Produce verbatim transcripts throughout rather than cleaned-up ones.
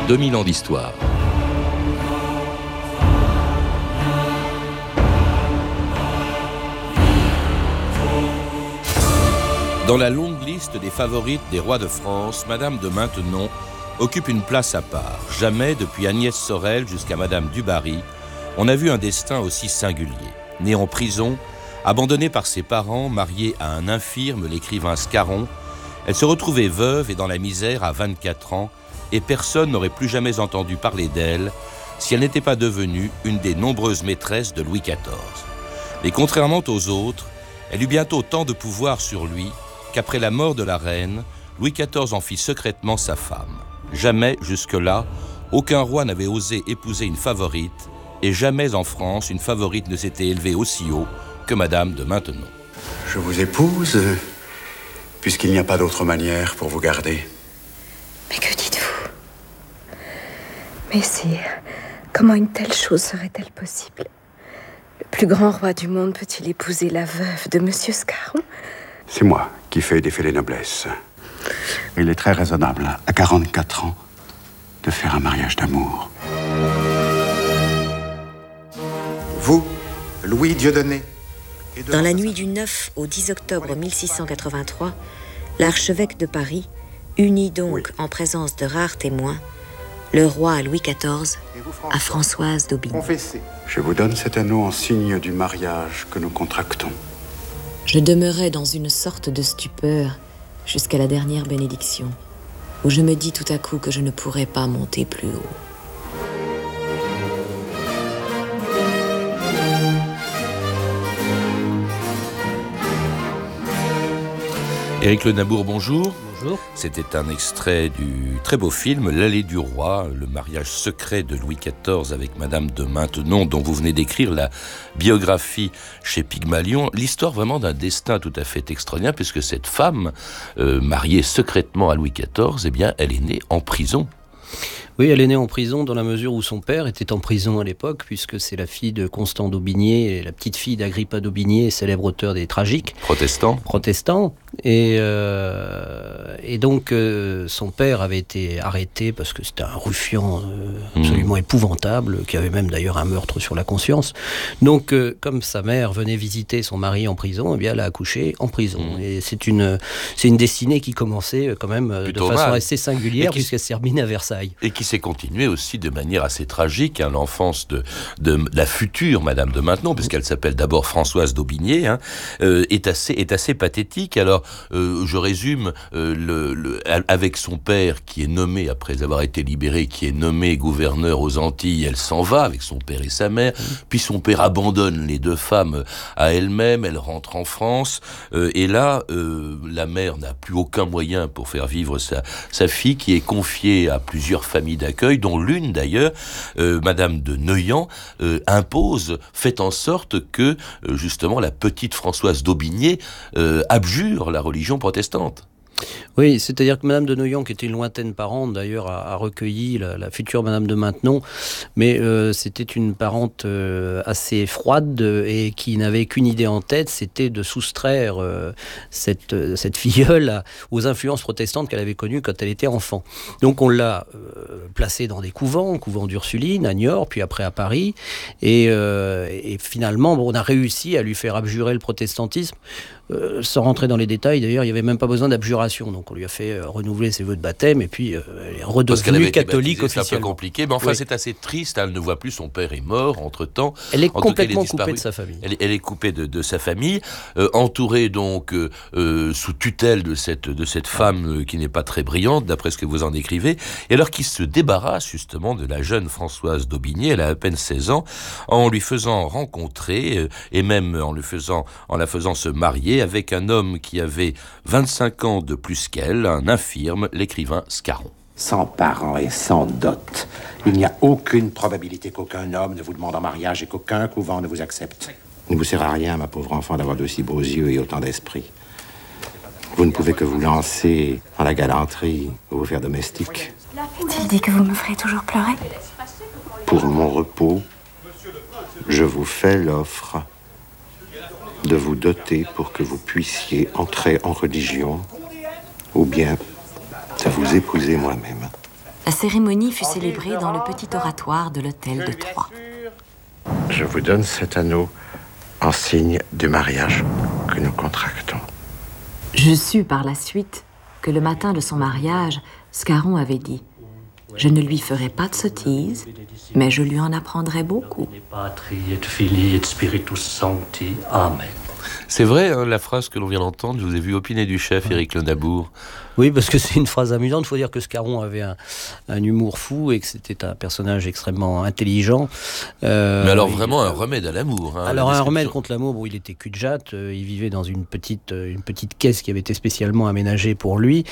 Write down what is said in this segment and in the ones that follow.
deux mille ans d'histoire. Dans la longue liste des favorites des rois de France, Madame de Maintenon occupe une place à part. Jamais, depuis Agnès Sorel jusqu'à Madame du Barry, on a vu un destin aussi singulier. Née en prison, abandonnée par ses parents, mariée à un infirme, l'écrivain Scarron, elle se retrouvait veuve et dans la misère à vingt-quatre ans, et personne n'aurait plus jamais entendu parler d'elle si elle n'était pas devenue une des nombreuses maîtresses de Louis quatorze. Mais contrairement aux autres, elle eut bientôt tant de pouvoir sur lui qu'après la mort de la reine, Louis quatorze en fit secrètement sa femme. Jamais, jusque-là, aucun roi n'avait osé épouser une favorite, et jamais en France, une favorite ne s'était élevée aussi haut que Madame de Maintenon. Je vous épouse, puisqu'il n'y a pas d'autre manière pour vous garder. Mais que dites-vous? Messire, comment une telle chose serait-elle possible? Le plus grand roi du monde peut-il épouser la veuve de Monsieur Scarron? C'est moi qui fais défiler les noblesses. Il est très raisonnable, à quarante-quatre ans, de faire un mariage d'amour. Vous, Louis Dieudonné. Dans la nuit du neuf au dix octobre mille six cent quatre-vingt-trois, l'archevêque de Paris unit donc, oui, en présence de rares témoins, le roi Louis quatorze à Françoise d'Aubigny. Confessez. Je vous donne cet anneau en signe du mariage que nous contractons. Je demeurais dans une sorte de stupeur jusqu'à la dernière bénédiction, où je me dis tout à coup que je ne pourrais pas monter plus haut. Éric Le Nabour, bonjour. Bonjour. C'était un extrait du très beau film L'Allée du Roi, le mariage secret de Louis quatorze avec Madame de Maintenon, dont vous venez d'écrire la biographie chez Pygmalion. L'histoire vraiment d'un destin tout à fait extraordinaire, puisque cette femme, euh, mariée secrètement à Louis quatorze, eh bien, elle est née en prison. Oui, elle est née en prison dans la mesure où son père était en prison à l'époque, puisque c'est la fille de Constant d'Aubigné, la petite fille d'Agrippa d'Aubigné, célèbre auteur des Tragiques. Protestant. Protestant. Et, euh, et donc, euh, son père avait été arrêté parce que c'était un ruffian euh, absolument mmh. épouvantable, qui avait même d'ailleurs un meurtre sur la conscience. Donc, euh, comme sa mère venait visiter son mari en prison, eh bien, elle a accouché en prison. Mmh. Et c'est une, c'est une destinée qui commençait quand même Plutôt de façon mal. assez singulière, qui... puisqu'elle s'est terminée à Versailles. Et qui s'est continuée aussi de manière assez tragique, hein, l'enfance de, de la future Madame de Maintenon, puisqu'elle s'appelle d'abord Françoise d'Aubigné, hein, euh, est assez, est assez pathétique. Alors, Euh, je résume, euh, le, le, avec son père qui est nommé, après avoir été libéré, qui est nommé gouverneur aux Antilles, elle s'en va avec son père et sa mère, mmh. puis son père abandonne les deux femmes à elle-même, elle rentre en France, euh, et là, euh, la mère n'a plus aucun moyen pour faire vivre sa, sa fille, qui est confiée à plusieurs familles d'accueil, dont l'une d'ailleurs, euh, Madame de Neuillan, euh, impose, fait en sorte que, euh, justement, la petite Françoise d'Aubigné euh, abjure la religion protestante. Oui, c'est-à-dire que Madame de Neuillan, qui était une lointaine parente d'ailleurs, a, a recueilli la, la future Madame de Maintenon, mais euh, c'était une parente euh, assez froide euh, et qui n'avait qu'une idée en tête, c'était de soustraire euh, cette, euh, cette filleule à, aux influences protestantes qu'elle avait connues quand elle était enfant. Donc on l'a euh, placée dans des couvents, couvent d'Ursuline à Niort, puis après à Paris, et, euh, et finalement bon, on a réussi à lui faire abjurer le protestantisme. Euh, sans rentrer dans les détails, d'ailleurs, il n'y avait même pas besoin d'abjuration. Donc, on lui a fait euh, renouveler ses vœux de baptême et puis euh, elle est redevenue catholique officiellement. C'est un peu compliqué, mais enfin, oui. c'est assez triste. Elle ne voit plus son père est mort entre-temps. Elle est en complètement cas, elle est coupée de sa famille. Elle, elle est coupée de, de sa famille, euh, entourée donc euh, euh, sous tutelle de cette, de cette femme euh, qui n'est pas très brillante, d'après ce que vous en écrivez, et alors qu'il se débarrasse justement de la jeune Françoise d'Aubigné, elle a à peine seize ans, en lui faisant rencontrer, euh, et même en, lui faisant, en la faisant se marier avec un homme qui avait vingt-cinq ans de plus qu'elle, un infirme, l'écrivain Scarron. Sans parents et sans dot, il n'y a aucune probabilité qu'aucun homme ne vous demande en mariage et qu'aucun couvent ne vous accepte. Il ne vous sert à rien, ma pauvre enfant, d'avoir de si beaux yeux et autant d'esprit. Vous ne pouvez que vous lancer dans la galanterie ou vous faire domestique. Est-il dit que vous me ferez toujours pleurer? Pour mon repos, je vous fais l'offre de vous doter pour que vous puissiez entrer en religion, ou bien de vous épouser moi-même. La cérémonie fut célébrée dans le petit oratoire de l'hôtel de Troyes. Je vous donne cet anneau en signe du mariage que nous contractons. Je sus par la suite que le matin de son mariage, Scarron avait dit « Je ne lui ferai pas de sottises, mais je lui en apprendrai beaucoup. » C'est vrai, hein, la phrase que l'on vient d'entendre, je vous ai vu opiner du chef, Éric Le Nabour. Oui, parce que c'est une phrase amusante. Il faut dire que Scarron avait un, un humour fou et que c'était un personnage extrêmement intelligent. Euh, Mais alors il, vraiment un remède à l'amour. Hein, alors un remède contre l'amour, bon, il était cul-de-jatte, euh, il vivait dans une petite, une petite caisse qui avait été spécialement aménagée pour lui.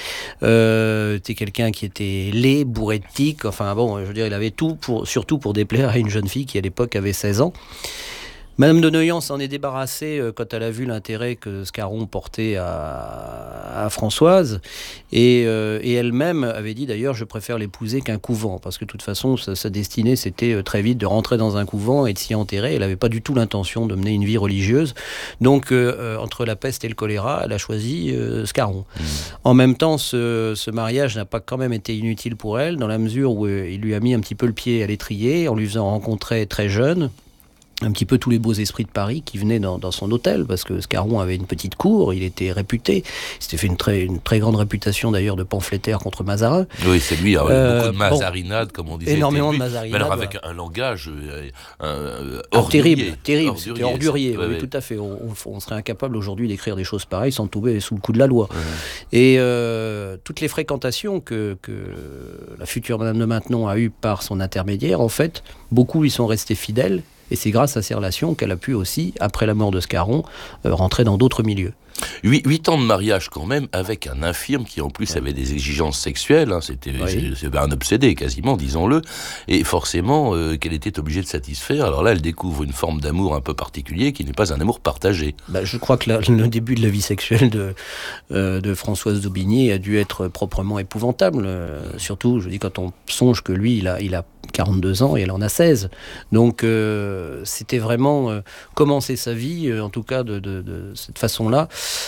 Euh, c'était quelqu'un qui était laid, bourrétique, enfin bon, je veux dire, il avait tout, pour, surtout pour déplaire à une jeune fille qui à l'époque avait seize ans. Madame de Neuillan s'en est débarrassée euh, quand elle a vu l'intérêt que Scarron portait à, à Françoise et, euh, et elle-même avait dit d'ailleurs je préfère l'épouser qu'un couvent parce que de toute façon sa, sa destinée c'était euh, très vite de rentrer dans un couvent et de s'y enterrer. Elle n'avait pas du tout l'intention de mener une vie religieuse, donc euh, entre la peste et le choléra elle a choisi euh, Scarron. Mmh. En même temps ce, ce mariage n'a pas quand même été inutile pour elle dans la mesure où euh, il lui a mis un petit peu le pied à l'étrier en lui faisant rencontrer très jeune un petit peu tous les beaux esprits de Paris qui venaient dans, dans son hôtel, parce que Scarron avait une petite cour, il était réputé, il s'était fait une très, une très grande réputation d'ailleurs de pamphlétaire contre Mazarin. Oui, c'est lui, alors, euh, beaucoup de mazarinades, bon, comme on disait. Énormément de mazarinades. Mais alors avec un, un langage euh, euh, ordurier. Terrible, terrible, ordurier, c'était ordurier, ouais, oui, ouais. Tout à fait. On, on serait incapable aujourd'hui d'écrire des choses pareilles sans tomber sous le coup de la loi. Ouais. Et euh, toutes les fréquentations que, que la future Madame de Maintenon a eues par son intermédiaire, en fait, beaucoup lui sont restés fidèles. Et c'est grâce à ces relations qu'elle a pu aussi, après la mort de Scarron, euh, rentrer dans d'autres milieux. Huit, huit ans de mariage quand même, avec un infirme qui en plus ouais. avait des exigences sexuelles, hein, c'était, oui. c'était un obsédé quasiment, disons-le, et forcément euh, qu'elle était obligée de satisfaire. Alors là, elle découvre une forme d'amour un peu particulier qui n'est pas un amour partagé. Bah, je crois que la, le début de la vie sexuelle de, euh, de Françoise d'Aubigné a dû être proprement épouvantable, euh, surtout, je dis, quand on songe que lui, il a, il a quarante-deux ans et elle en a seize. Donc euh, c'était vraiment euh, commencer sa vie, euh, en tout cas de, de, de cette façon-là,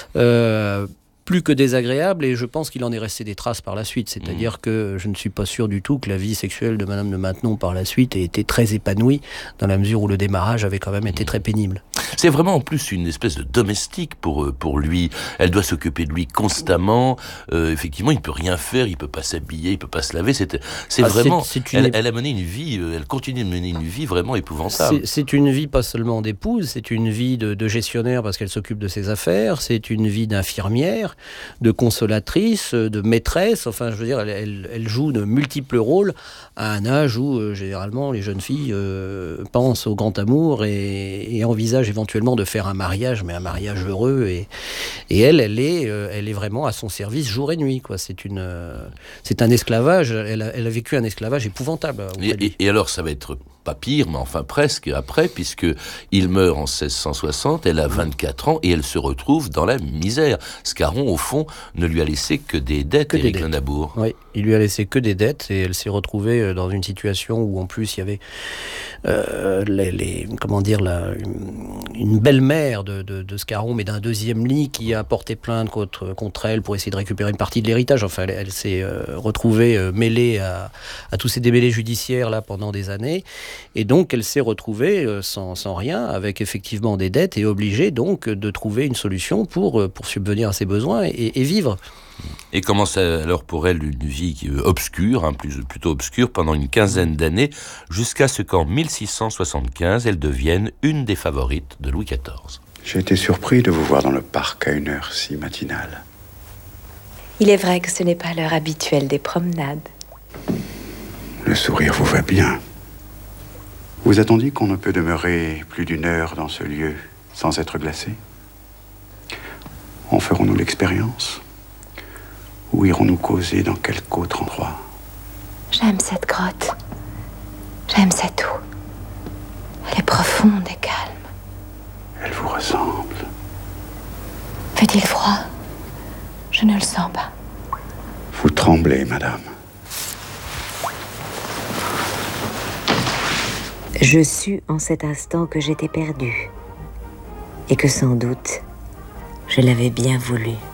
euh, plus que désagréable, et je pense qu'il en est resté des traces par la suite. C'est-à-dire mmh. que je ne suis pas sûr du tout que la vie sexuelle de Madame de Maintenon par la suite ait été très épanouie, dans la mesure où le démarrage avait quand même été très pénible. C'est vraiment en plus une espèce de domestique pour, pour lui. Elle doit s'occuper de lui constamment. Euh, effectivement, il ne peut rien faire, il ne peut pas s'habiller, il ne peut pas se laver. C'est, c'est ah, vraiment... C'est, c'est une... elle, elle a mené une vie, elle continue de mener une vie vraiment épouvantable. C'est, c'est une vie pas seulement d'épouse, c'est une vie de, de gestionnaire parce qu'elle s'occupe de ses affaires, c'est une vie d'infirmière, de consolatrice, de maîtresse. Enfin, je veux dire, elle, elle, elle joue de multiples rôles à un âge où, euh, généralement, les jeunes filles euh, pensent au grand amour et, et envisagent éventuellement de faire un mariage, mais un mariage heureux. Et, et elle, elle est, euh, elle est vraiment à son service jour et nuit, quoi. C'est, une, euh, c'est un esclavage. Elle a, elle a vécu un esclavage épouvantable. Et, et, et alors, ça va être pas pire, mais enfin presque après, puisqu'il meurt en seize cent soixante, elle a vingt-quatre ans et elle se retrouve dans la misère. Scarron, au fond, ne lui a laissé que des dettes, Éric Le Nabour. Oui, il lui a laissé que des dettes et elle s'est retrouvée dans une situation où, en plus, il y avait euh, les, les, comment dire, la, une belle-mère de, de, de Scarron, mais d'un deuxième lit, qui a porté plainte contre, contre elle pour essayer de récupérer une partie de l'héritage. Enfin, elle, elle s'est euh, retrouvée euh, mêlée à, à tous ces démêlés judiciaires là pendant des années. Et donc, elle s'est retrouvée euh, sans, sans rien, avec effectivement des dettes, et obligée donc de trouver une solution pour, euh, pour subvenir à ses besoins et, et vivre. Et commence alors pour elle une vie obscure, hein, plus, plutôt obscure, pendant une quinzaine d'années, jusqu'à ce qu'en mille six cent soixante-quinze, elle devienne une des favorites de Louis quatorze. J'ai été surpris de vous voir dans le parc à une heure si matinale. Il est vrai que ce n'est pas l'heure habituelle des promenades. Le sourire vous va bien. Vous a-t-on dit qu'on ne peut demeurer plus d'une heure dans ce lieu sans être glacé? En ferons-nous l'expérience? Ou irons-nous causer dans quelque autre endroit? J'aime cette grotte. J'aime cette eau. Elle est profonde et calme. Elle vous ressemble. Fait-il froid? Je ne le sens pas. Vous tremblez, madame. Je sus en cet instant que j'étais perdue et que sans doute je l'avais bien voulu.